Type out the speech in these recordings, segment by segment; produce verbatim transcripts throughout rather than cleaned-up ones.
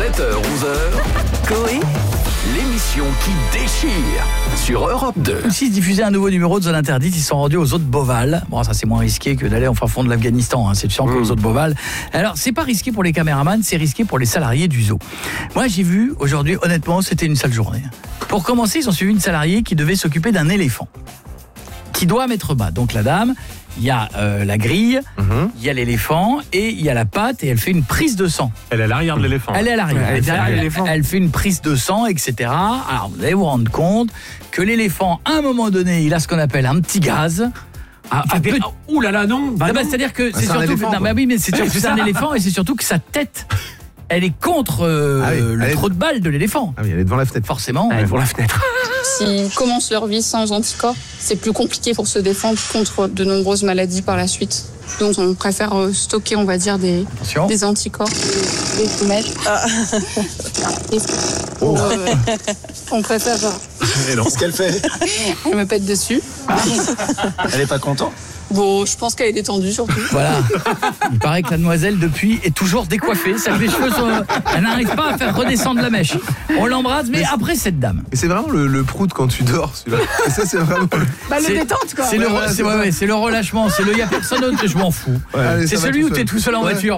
sept heures onze heures, Coé, l'émission qui déchire sur Europe deux. S'ils diffusaient un nouveau numéro de Zone Interdite, ils sont rendus aux eaux de Beauval. Bon, ça c'est moins risqué que d'aller en fin fond de l'Afghanistan, hein. C'est sûr mmh. aux eaux de Beauval. Alors, c'est pas risqué pour les caméramans, c'est risqué pour les salariés du zoo. Moi, j'ai vu aujourd'hui, honnêtement, c'était une sale journée. Pour commencer, ils ont suivi une salariée qui devait s'occuper d'un éléphant qui doit mettre bas. Donc la dame, il y a euh, la grille, il mmh. y a l'éléphant et il y a la patte et elle fait une prise de sang. Elle est à l'arrière de l'éléphant. Elle est à l'arrière. Elle, elle, elle, elle fait une prise de sang, et cetera. Alors vous allez vous rendre compte que l'éléphant, à un moment donné, il a ce qu'on appelle un petit gaz. Ah, ah, peut... Ouh là là, non, bah non, non. Bah, c'est-à-dire que bah, c'est, c'est surtout éléphant, que, non, bah oui, mais c'est surtout que c'est un éléphant et c'est surtout que sa tête, elle est contre euh, ah oui, le trou de balle de l'éléphant. Ah oui, elle est devant la fenêtre. Forcément. Elle est devant la fenêtre. S'ils commencent leur vie sans anticorps, c'est plus compliqué pour se défendre contre de nombreuses maladies par la suite. Donc on préfère stocker, on va dire, des, des anticorps, des, des fumées. Ah. Oh. Euh, on préfère... Et non, ce qu'elle fait. Elle me pète dessus. Elle est pas contente. Bon, je pense qu'elle est détendue surtout. Voilà. Il paraît que la demoiselle, depuis, est toujours décoiffée. Ça, les cheveux sont... Elle n'arrive pas à faire redescendre la mèche. On l'embrasse, mais, mais après cette dame. Et c'est vraiment le, le prout quand tu dors, celui-là. Et ça, c'est vraiment... Bah, le détente, quoi. C'est, ouais, le, ouais, c'est, ouais, ouais, c'est le relâchement. C'est le il n'y a personne d'autre que je m'en fous. Ouais, allez, c'est celui où tu es tout seul en ouais. voiture.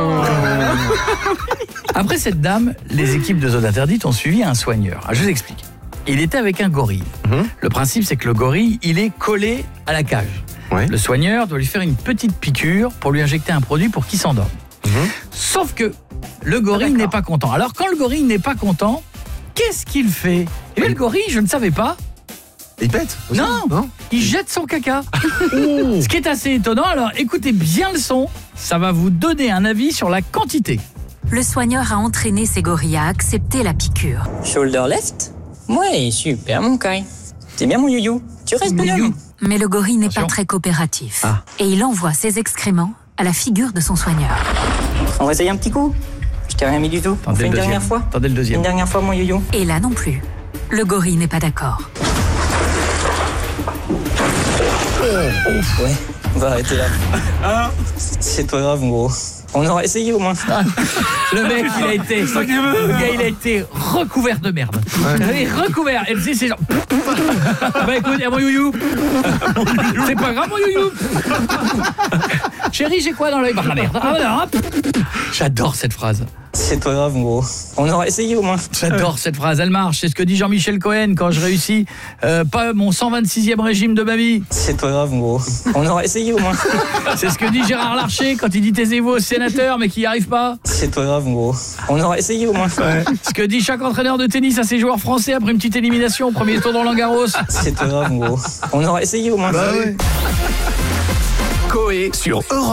Après cette dame, les équipes de Zone Interdite ont suivi un soigneur. Alors, je vous explique. Il était avec un gorille. Mmh. Le principe, c'est que le gorille, il est collé à la cage. Ouais. Le soigneur doit lui faire une petite piqûre pour lui injecter un produit pour qu'il s'endorme. Mmh. Sauf que le gorille ah, n'est pas content. Alors quand le gorille n'est pas content, qu'est-ce qu'il fait ? Et bien, le gorille, je ne savais pas. Il pète aussi. Non, non, il jette son caca. Ce qui est assez étonnant. Alors écoutez bien le son, ça va vous donner un avis sur la quantité. Le soigneur a entraîné ses gorilles à accepter la piqûre. Shoulder left ? Ouais, super mon Kai. C'est bien mon youyou. Tu restes bonhomme. Mais le gorille n'est pas très coopératif. Ah. Et il envoie ses excréments à la figure de son soigneur. On va essayer un petit coup. Je t'ai rien mis du tout. On fait une dernière fois. Attendez le deuxième. Une dernière fois mon youyou. Et là non plus. Le gorille n'est pas d'accord. Oh, ouf, ouais. On va arrêter là. Ah. C'est pas grave, mon gros. On aura essayé au moins. Le mec, il a été, le gars, il a été recouvert de merde. Ouais. Il est recouvert. Et c'est, c'est genre. Bah écoute, y'a mon youyou. C'est pas grave, mon youyou. Chérie, j'ai quoi dans l'œil ? Bah la merde. Ah, voilà. J'adore cette phrase. C'est pas grave, mon gros. On aura essayé au moins. J'adore cette phrase, elle marche. C'est ce que dit Jean-Michel Cohen quand je réussis euh, pas mon cent vingt-sixième régime de ma vie. C'est pas grave, mon gros. On aura essayé au moins. C'est ce que dit Gérard Larcher quand il dit taisez-vous au sénateur mais qu'il n'y arrive pas. C'est pas grave, mon gros. On aura essayé au moins. Ouais. Ce que dit chaque entraîneur de tennis à ses joueurs français après une petite élimination au premier tour de Roland-Garros. C'est pas grave, mon gros. On aura essayé au moins. Bah ouais. Coé sur Europe.